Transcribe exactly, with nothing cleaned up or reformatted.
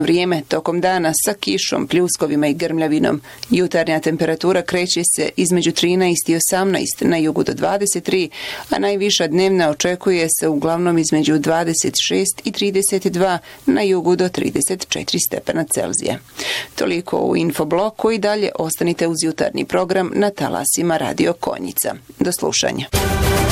Vrijeme tokom dana sa kišom, pljuskovima i grmljavinom. Jutarnja temperatura kreće se između trinaest i osamnaest, na jugu do dvadeset tri, a najviša dnevna očekuje se uglavnom između dvadeset šest i trideset dva, na jugu do trideset četiri stepena Celzija. Toliko u infobloku i dalje ostanite uz jutarnji program na talasima Radio Konjica. Do slušanja.